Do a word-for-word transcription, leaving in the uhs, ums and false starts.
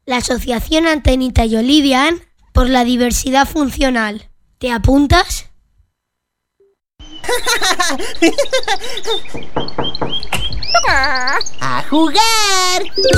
la Asociación Antenita y Olivian por la diversidad funcional. ¿Te apuntas? ¡A jugar!